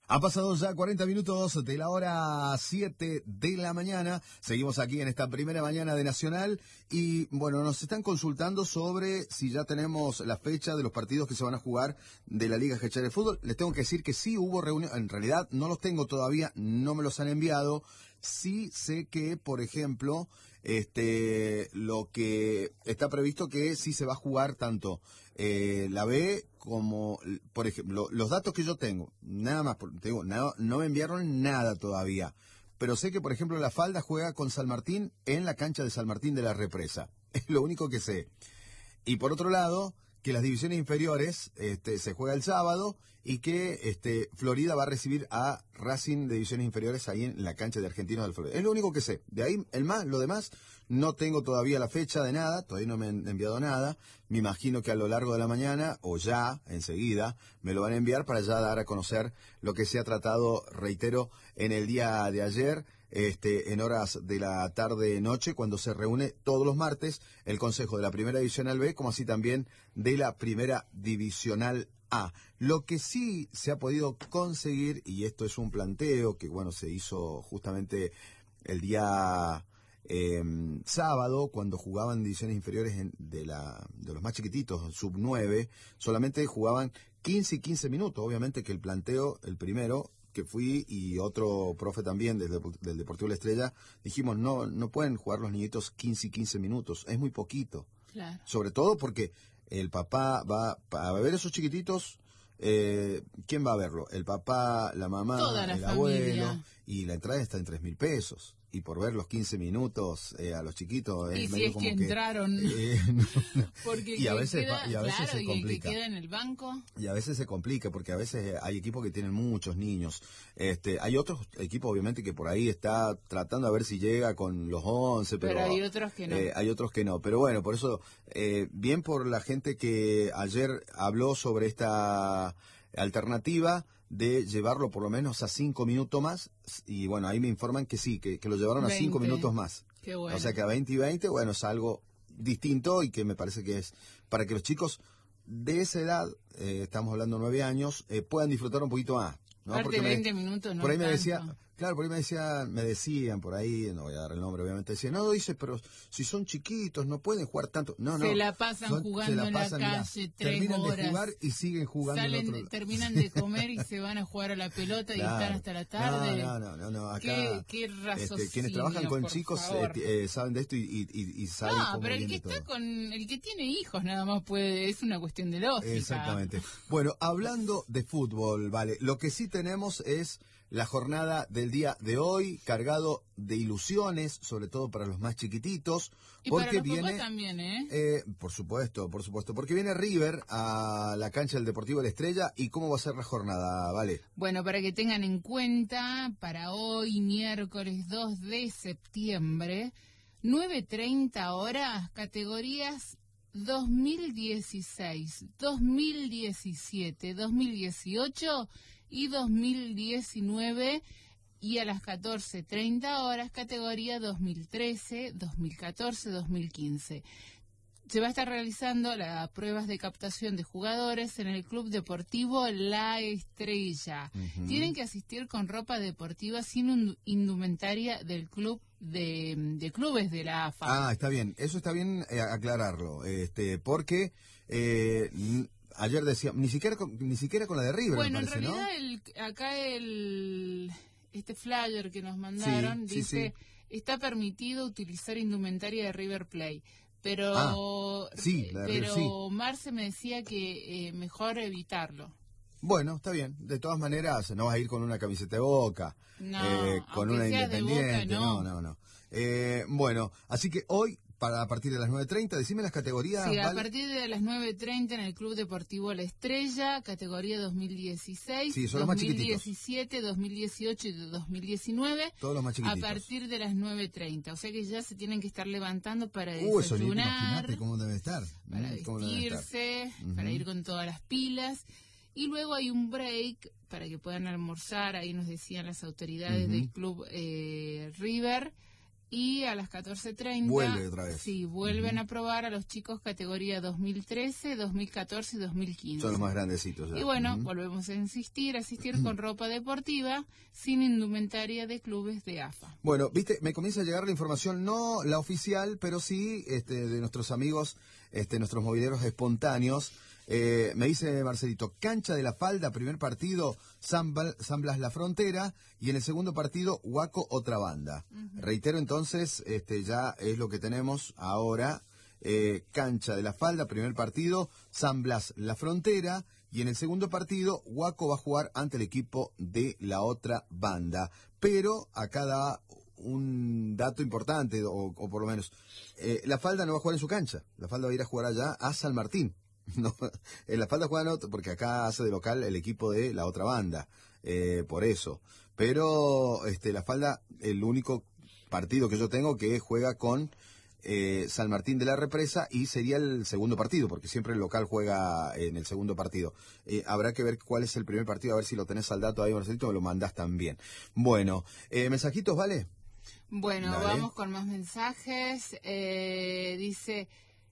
Ha pasado ya 40 minutos de la hora 7 de la mañana. Seguimos aquí en esta primera mañana de Nacional. Y bueno, nos están consultando sobre si ya tenemos la fecha de los partidos que se van a jugar de la Liga Gechar de Fútbol. Les tengo que decir que sí hubo reunión. En realidad no los tengo todavía, no me los han enviado. Sí sé que, por ejemplo, lo que está previsto que sí se va a jugar tanto la B como, por ejemplo, los datos que yo tengo, nada más, te digo, no me enviaron nada todavía, pero sé que, por ejemplo, La Falda juega con San Martín en la cancha de San Martín de la Represa, es lo único que sé. Y por otro lado, que las divisiones inferiores se juega el sábado y que Florida va a recibir a Racing de divisiones inferiores ahí en la cancha de Argentinos del Florida. Es lo único que sé. De ahí, lo demás, no tengo todavía la fecha de nada, todavía no me han enviado nada. Me imagino que a lo largo de la mañana, o ya, enseguida, me lo van a enviar para ya dar a conocer lo que se ha tratado, reitero, en el día de ayer, en horas de la tarde-noche, cuando se reúne todos los martes el Consejo de la Primera Divisional B, como así también de la Primera Divisional A. Lo que sí se ha podido conseguir, y esto es un planteo que, bueno, se hizo justamente el día sábado, cuando jugaban divisiones inferiores de los más chiquititos, sub 9, solamente jugaban 15 y 15 minutos. Obviamente que el planteo, el primero, que fui y otro profe también del Deportivo La Estrella, dijimos, no pueden jugar los niñitos 15 y 15 minutos, es muy poquito. Claro. Sobre todo porque el papá va a ver esos chiquititos, ¿quién va a verlo? El papá, la mamá, el abuelo, y la entrada está en 3.000 pesos. Y por ver los 15 minutos a los chiquitos es y medio si es como que entraron no. porque y a veces claro, se complica. Y que queda en el banco. Y a veces se complica porque a veces hay equipos que tienen muchos niños. Hay otros equipos obviamente que por ahí está tratando a ver si llega con los 11, pero hay otros que no. Hay otros que no. Pero bueno, por eso bien por la gente que ayer habló sobre esta alternativa de llevarlo por lo menos a 5 minutos más, y bueno, ahí me informan que sí, que lo llevaron 20. A 5 minutos más. Qué bueno. O sea que a 20 y 20, bueno, es algo distinto y que me parece que es para que los chicos de esa edad, estamos hablando de 9 años, puedan disfrutar un poquito más, ¿no? Porque 20 minutos no por ahí me tanto. decía, claro, por ahí me decían por ahí, no voy a dar el nombre obviamente, decían, no, dice, pero si son chiquitos no pueden jugar tanto. No, se la pasan jugando en la calle 3 terminan horas. De jugar y siguen jugando. Terminan de comer y se van a jugar a la pelota. Claro. Y están hasta la tarde. No, acá qué raciocinio, quienes trabajan con chicos saben de esto y saben cómo pero el que está el que tiene hijos nada más puede, es una cuestión de lógica. Exactamente. Bueno, hablando de fútbol, vale, lo que sí tenemos es la jornada del día de hoy, cargado de ilusiones, sobre todo para los más chiquititos. Y porque para los viene, papás también, por supuesto, porque viene River a la cancha del Deportivo La Estrella. ¿Y cómo va a ser la jornada, Vale? Bueno, para que tengan en cuenta, para hoy, miércoles 2 de septiembre, 9:30 horas, categorías 2016, 2017, 2018 y 2019, y a las 14:30 horas categoría 2013, 2014, 2015. Se va a estar realizando las pruebas de captación de jugadores en el Club Deportivo La Estrella. Uh-huh. Tienen que asistir con ropa deportiva sin indumentaria del club de clubes de la AFA. Ah, está bien. Eso está bien aclararlo, porque ayer decía ni siquiera con la de River. Bueno, me parece, en realidad ¿no? acá este flyer que nos mandaron dice está permitido utilizar indumentaria de River Plate. Pero Marce me decía que mejor evitarlo. Bueno, está bien. De todas maneras, no vas a ir con una camiseta de Boca, con una Independiente. De Boca, no. Bueno, así que hoy, a partir de las 9:30, decime las categorías. Sí, ¿vale? A partir de las 9:30 en el Club Deportivo La Estrella, categoría 2016, sí, son 2017, 2018 y 2019. Todos los más chiquititos. A partir de las 9:30. O sea que ya se tienen que estar levantando para desayunar. Imagínate cómo debe estar. Para vestirse, para ir con todas las pilas. Y luego hay un break para que puedan almorzar. Ahí nos decían las autoridades del Club River. Y a las 14:30... Vuelve otra vez. Sí, vuelven a probar a los chicos categoría 2013, 2014 y 2015. Son los más grandecitos ya. Y bueno, volvemos a asistir con ropa deportiva, sin indumentaria de clubes de AFA. Bueno, viste, me comienza a llegar la información, no la oficial, pero sí de nuestros amigos, nuestros mobileros espontáneos. Me dice Marcelito, Cancha de la Falda, primer partido, San Blas La Frontera, y en el segundo partido, Huaco Otra Banda. Reitero entonces, ya es lo que tenemos ahora, Cancha de la Falda, primer partido, San Blas La Frontera, y en el segundo partido, Huaco va a jugar ante el equipo de la Otra Banda. Pero acá da un dato importante, o por lo menos, la Falda no va a jugar en su cancha, la Falda va a ir a jugar allá a San Martín. No, en la Falda juegan porque acá hace de local el equipo de la Otra Banda, por eso. Pero la Falda, el único partido que yo tengo que juega con San Martín de la Represa, y sería el segundo partido, porque siempre el local juega en el segundo partido. Habrá que ver cuál es el primer partido, a ver si lo tenés al dato ahí, Marcelito, me lo mandás también. Bueno, mensajitos, ¿vale? Bueno, Dale. Vamos con más mensajes. Dice...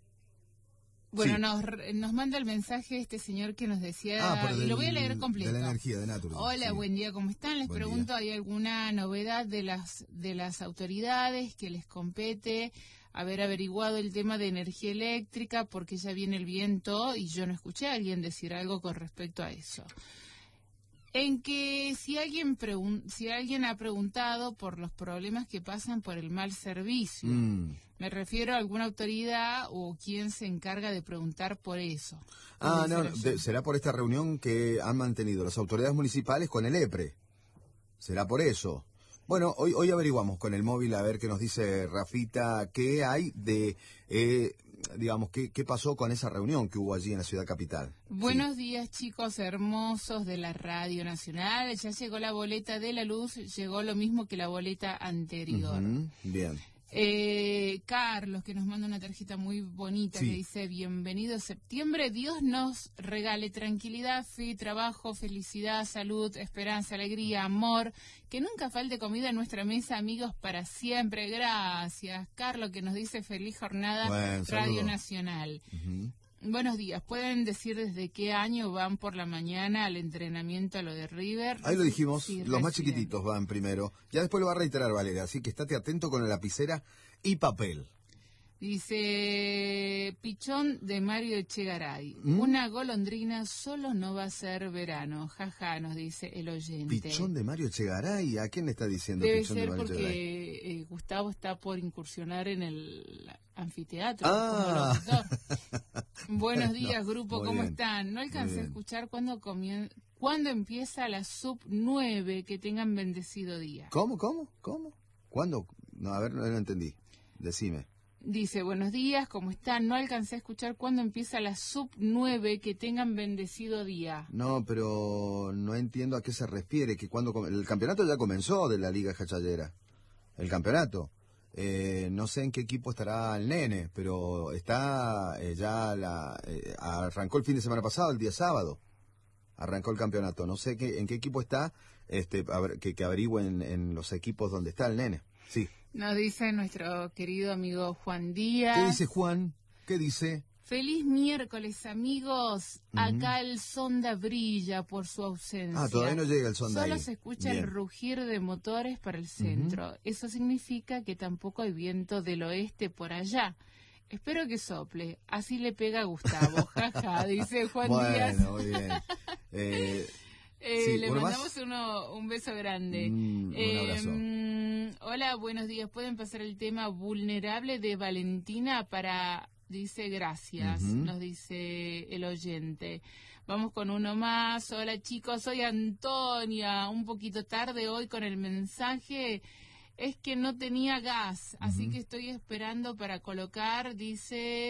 Bueno, sí. nos manda el mensaje este señor que nos decía, y lo voy a leer completo. De la energía, de Naturgy. Hola, sí. Buen día, ¿cómo están? Les pregunto, ¿hay alguna novedad de las autoridades que les compete haber averiguado el tema de energía eléctrica? Porque ya viene el viento y yo no escuché a alguien decir algo con respecto a eso. En que si alguien ha preguntado por los problemas que pasan por el mal servicio, me refiero a alguna autoridad o quien se encarga de preguntar por eso. Será por esta reunión que han mantenido las autoridades municipales con el EPRE. Será por eso. Bueno, hoy averiguamos con el móvil a ver qué nos dice Rafita, qué hay de... digamos, ¿qué pasó con esa reunión que hubo allí en la ciudad capital? Buenos días, chicos hermosos de la Radio Nacional. Ya llegó la boleta de la luz, llegó lo mismo que la boleta anterior. Bien. Carlos, que nos manda una tarjeta muy bonita, que dice, bienvenido septiembre, Dios nos regale tranquilidad, fe, trabajo, felicidad, salud, esperanza, alegría, amor, que nunca falte comida en nuestra mesa, amigos, para siempre. Gracias, Carlos, que nos dice feliz jornada, Radio Nacional. Buenos días, ¿pueden decir desde qué año van por la mañana al entrenamiento a lo de River? Ahí lo dijimos, sí, los más chiquititos van primero. Ya después lo va a reiterar Valeria, así que estate atento con la lapicera y papel. Dice Pichón de Mario Echegaray. Una golondrina solo no va a ser verano. Jaja, nos dice el oyente. Pichón de Mario Echegaray, ¿a quién le está diciendo Debe Pichón ser de Mario porque Gustavo está por incursionar en el anfiteatro como locutor. Buenos días, grupo, ¿cómo están? No alcancé a escuchar cuándo empieza la sub 9, que tengan bendecido día. ¿Cómo? ¿Cuándo? No, a ver, no entendí. Decime. Dice, buenos días, ¿cómo están? No alcancé a escuchar cuándo empieza la sub 9, que tengan bendecido día. No, pero no entiendo a qué se refiere, que cuando el campeonato ya comenzó de la Liga Jachallera. El campeonato. No sé en qué equipo estará el nene, pero está arrancó el fin de semana pasado, el día sábado. Arrancó el campeonato. No sé en qué equipo está, que averigüen en los equipos donde está el nene. Sí. Nos dice nuestro querido amigo Juan Díaz. ¿Qué dice Juan? ¿Qué dice? Feliz miércoles, amigos. Acá el sonda brilla por su ausencia. Todavía no llega el sonda. Solo se escucha el rugir de motores para el centro. Eso significa que tampoco hay viento del oeste por allá. Espero que sople. Así le pega a Gustavo. Jaja, dice Juan Díaz. Bueno, muy bien. Le mandamos un beso grande. Un abrazo. Hola, buenos días. ¿Pueden pasar el tema vulnerable de Valentina para...? Dice gracias, nos dice el oyente. Vamos con uno más. Hola chicos, soy Antonia. Un poquito tarde hoy con el mensaje. Es que no tenía gas, así que estoy esperando para colocar, dice...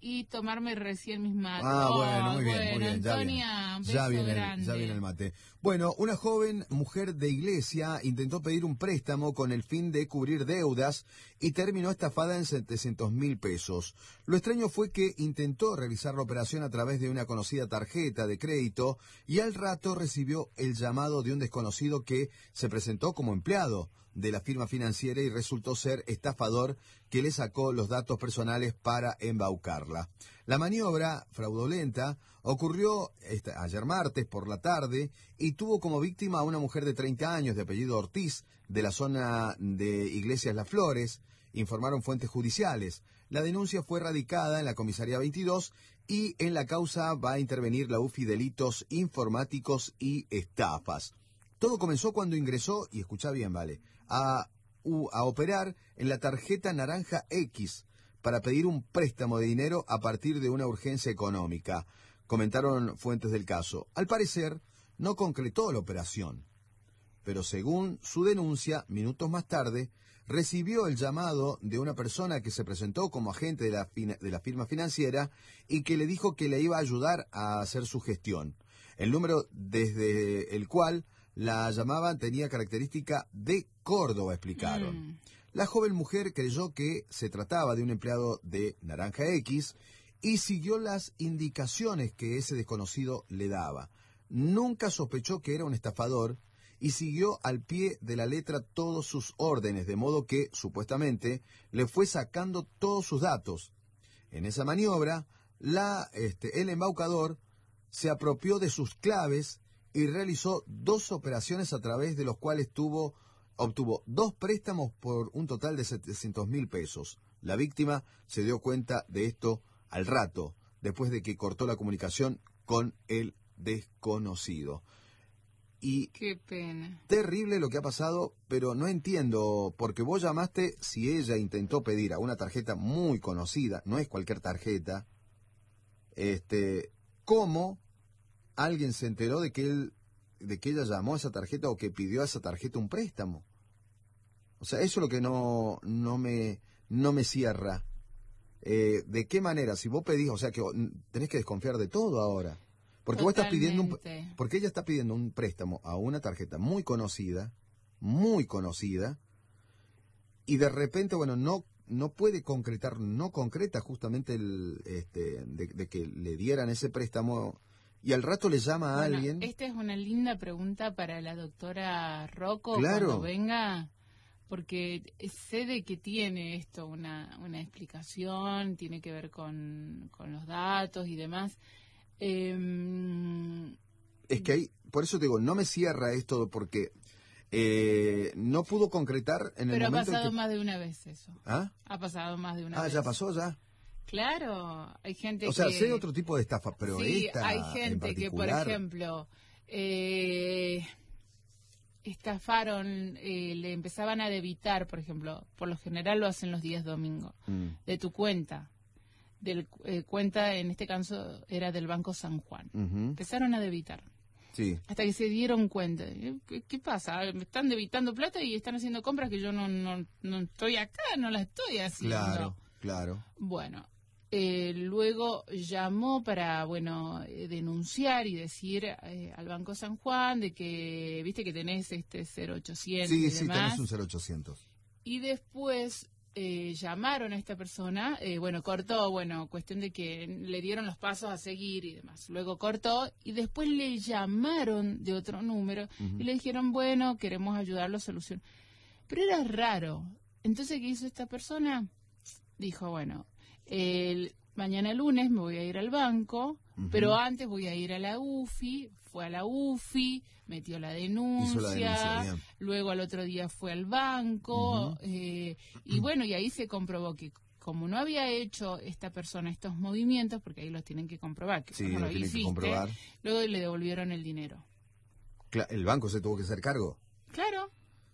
y tomarme recién mis mates. Bueno, muy bien, bueno, muy bien. Antonia, un beso Ya grande. viene el mate. Bueno, una joven mujer de iglesia intentó pedir un préstamo con el fin de cubrir deudas y terminó estafada en 700.000 pesos. Lo extraño fue que intentó realizar la operación a través de una conocida tarjeta de crédito y al rato recibió el llamado de un desconocido que se presentó como empleado de la firma financiera y resultó ser estafador que le sacó los datos personales para embaucarla. La maniobra fraudulenta ocurrió ayer martes por la tarde y tuvo como víctima a una mujer de 30 años de apellido Ortiz de la zona de Iglesias Las Flores, informaron fuentes judiciales. La denuncia fue radicada en la comisaría 22 y en la causa va a intervenir la UFI Delitos Informáticos y Estafas. Todo comenzó cuando ingresó, y escucha bien, vale, a operar en la tarjeta Naranja X para pedir un préstamo de dinero a partir de una urgencia económica, comentaron fuentes del caso. Al parecer, no concretó la operación, pero según su denuncia, minutos más tarde, recibió el llamado de una persona que se presentó como agente de la firma financiera y que le dijo que le iba a ayudar a hacer su gestión. El número desde el cual la llamaban tenía característica de Córdoba, explicaron. La joven mujer creyó que se trataba de un empleado de Naranja X y siguió las indicaciones que ese desconocido le daba. Nunca sospechó que era un estafador y siguió al pie de la letra todos sus órdenes, de modo que, supuestamente, le fue sacando todos sus datos. En esa maniobra, el embaucador se apropió de sus claves y realizó 2 operaciones a través de los cuales obtuvo 2 préstamos por un total de 700.000 pesos. La víctima se dio cuenta de esto al rato, después de que cortó la comunicación con el desconocido. Y qué pena. Terrible lo que ha pasado, pero no entiendo, porque vos llamaste si ella intentó pedir a una tarjeta muy conocida, no es cualquier tarjeta, ¿cómo alguien se enteró de que ella llamó a esa tarjeta o que pidió a esa tarjeta un préstamo? O sea, eso es lo que no me cierra. ¿De qué manera? Si vos pedís, o sea, que tenés que desconfiar de todo ahora. Porque vos estás pidiendo porque ella está pidiendo un préstamo a una tarjeta muy conocida, y de repente, bueno, no puede concretar, no concreta justamente de que le dieran ese préstamo. Y al rato le llama a alguien. Esta es una linda pregunta para la doctora Rocco, claro, cuando venga, porque sé de que tiene esto una explicación, tiene que ver con los datos y demás. Es que por eso te digo, no me cierra esto porque no pudo concretar en el momento. Pero ha pasado más de una vez eso. ¿Ah? Ha pasado más de una vez. Ah, ya pasó, ya. Claro, hay gente o sea, sé otro tipo de estafa, pero sí, esta hay gente que, por ejemplo, estafaron, le empezaban a debitar, por ejemplo, por lo general lo hacen los días domingos, de tu cuenta. Cuenta, en este caso, era del Banco San Juan. Empezaron a debitar. Sí. Hasta que se dieron cuenta. ¿Qué pasa? Me están debitando plata y están haciendo compras que yo no estoy acá, no las estoy haciendo. Claro. Bueno, luego llamó para, denunciar y decir al Banco San Juan de que, viste que tenés 0800 Sí, y sí, demás. tenés un 0800. Y después llamaron a esta persona, cortó, cuestión de que le dieron los pasos a seguir y demás. Luego cortó y después le llamaron de otro número y le dijeron, queremos ayudarlo a solucionar. Pero era raro. Entonces, ¿qué hizo esta persona? Dijo, mañana lunes me voy a ir al banco, pero antes voy a ir a la UFI. Fue a la UFI, metió la denuncia, luego al otro día fue al banco, y ahí se comprobó que como no había hecho esta persona estos movimientos, porque ahí los tienen que comprobar, que no lo hiciste, luego le devolvieron el dinero. ¿El banco se tuvo que hacer cargo? Claro.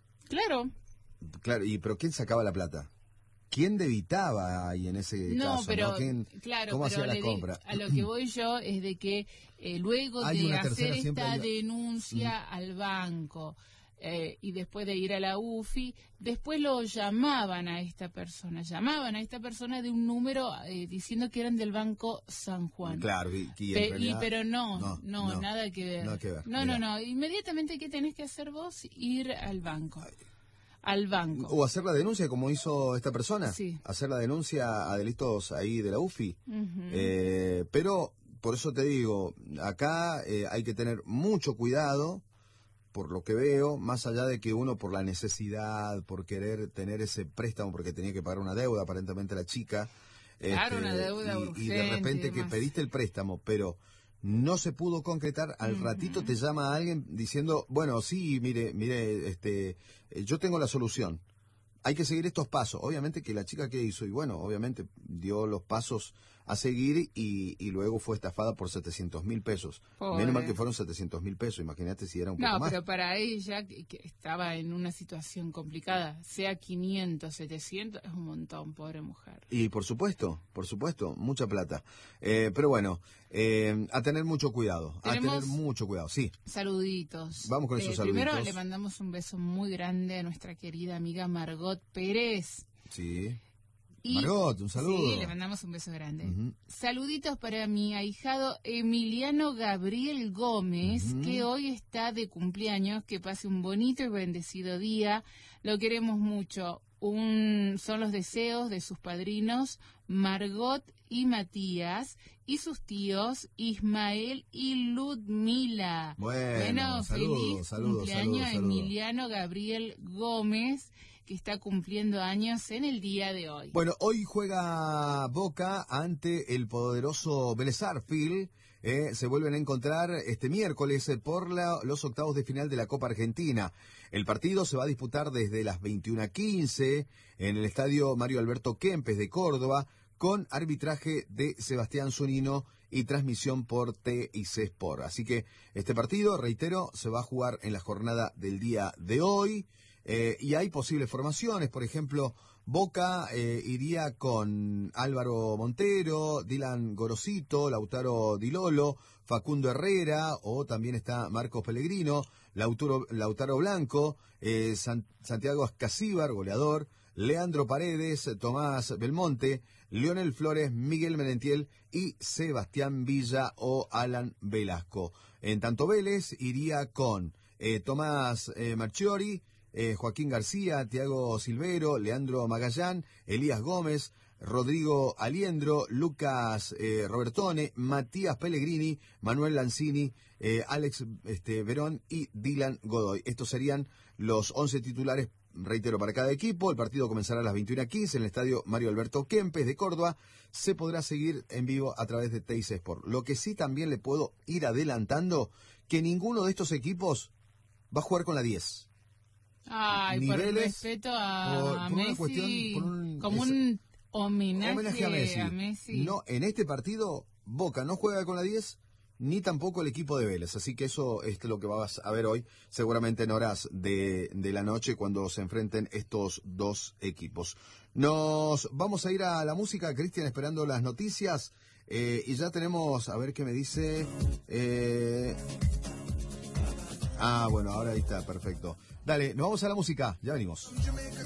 ¿Pero quién sacaba la plata? ¿Quién debitaba ahí en ese caso? ¿Cómo hacía la compra? A lo que voy yo es de que luego de hacer esta denuncia al banco, y después de ir a la UFI, después lo llamaban a esta persona de un número diciendo que eran del Banco San Juan. Claro, pero no, nada que ver. Nada que ver. No, inmediatamente, ¿qué tenés que hacer vos? Ir al banco. Al banco. O hacer la denuncia como hizo esta persona. Sí. Hacer la denuncia a delitos ahí de la UFI. Uh-huh. Pero, por eso te digo, acá hay que tener mucho cuidado, por lo que veo, más allá de que uno por la necesidad, por querer tener ese préstamo, porque tenía que pagar una deuda, aparentemente la chica. Claro, una deuda urgente. Y de repente que pediste el préstamo, pero no se pudo concretar, al ratito te llama alguien diciendo, bueno, sí, mire, yo tengo la solución. Hay que seguir estos pasos. Obviamente que la chica que hizo, y bueno, obviamente dio los pasos a seguir y luego fue estafada por 700.000 pesos. Pobre. Menos mal que fueron 700.000 pesos, imagínate si era un poco más. No, pero para ella, que estaba en una situación complicada, sea 500, 700, es un montón, pobre mujer. Y por supuesto, mucha plata. Pero bueno, a tener mucho cuidado, sí. Saluditos. Vamos con esos saluditos. Primero le mandamos un beso muy grande a nuestra querida amiga Margot Pérez. Sí. Margot, un saludo. Sí, le mandamos un beso grande. Uh-huh. Saluditos para mi ahijado Emiliano Gabriel Gómez, que hoy está de cumpleaños. Que pase un bonito y bendecido día. Lo queremos mucho. Son los deseos de sus padrinos Margot y Matías y sus tíos Ismael y Ludmila. Bueno, feliz cumpleaños a Emiliano Gabriel Gómez, que está cumpliendo años en el día de hoy. Bueno, hoy juega Boca ante el poderoso Vélez Sarsfield. Se vuelven a encontrar este miércoles por los octavos de final de la Copa Argentina. El partido se va a disputar desde las 21:15 en el estadio Mario Alberto Kempes de Córdoba, con arbitraje de Sebastián Zunino y transmisión por TIC Sport. Así que este partido, reitero, se va a jugar en la jornada del día de hoy. Y hay posibles formaciones, por ejemplo, Boca iría con Álvaro Montero, Dylan Gorosito, Lautaro Di Lolo, Facundo Herrera, o también está Marcos Pellegrino, Lautaro Blanco, Santiago Ascasíbar, goleador, Leandro Paredes, Tomás Belmonte, Lionel Flores, Miguel Merentiel y Sebastián Villa o Alan Velasco. En tanto, Vélez iría con Tomás Marchiori, Joaquín García, Thiago Silvero, Leandro Magallán, Elías Gómez, Rodrigo Aliendro, Lucas Robertone, Matías Pellegrini, Manuel Lanzini, Alex Verón y Dylan Godoy. Estos serían los 11 titulares, reitero, para cada equipo. El partido comenzará a las 21:15 en el estadio Mario Alberto Kempes de Córdoba. Se podrá seguir en vivo a través de TIC Sport. Lo que sí también le puedo ir adelantando, que ninguno de estos equipos va a jugar con la 10. Ay, Niveles, por respeto a por Messi, como un homenaje a Messi. No, en este partido Boca no juega con la 10, ni tampoco el equipo de Vélez. Así que eso es lo que vas a ver hoy, seguramente en horas de la noche, cuando se enfrenten estos dos equipos. Nos vamos a ir a la música, Cristian, esperando las noticias. Y ya tenemos, a ver qué me dice. Bueno, ahora ahí está, perfecto. Dale, nos vamos a la música, ya venimos.